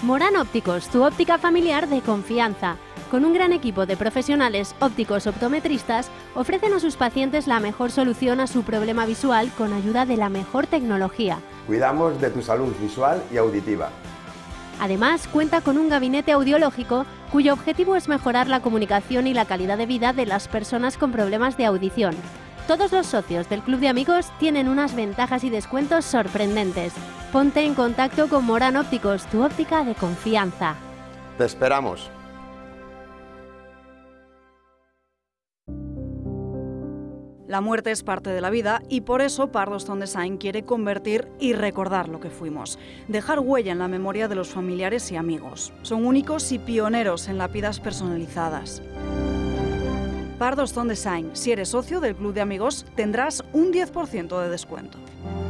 Morán Ópticos, tu óptica familiar de confianza. Con un gran equipo de profesionales ópticos optometristas, ofrecen a sus pacientes la mejor solución a su problema visual con ayuda de la mejor tecnología. Cuidamos de tu salud visual y auditiva. Además, cuenta con un gabinete audiológico cuyo objetivo es mejorar la comunicación y la calidad de vida de las personas con problemas de audición. Todos los socios del Club de Amigos tienen unas ventajas y descuentos sorprendentes. Ponte en contacto con Morán Ópticos, tu óptica de confianza. Te esperamos. La muerte es parte de la vida y por eso Pardos Design quiere convertir y recordar lo que fuimos. Dejar huella en la memoria de los familiares y amigos. Son únicos y pioneros en lápidas personalizadas. Pardos Design. Si eres socio del Club de Amigos, tendrás un 10% de descuento.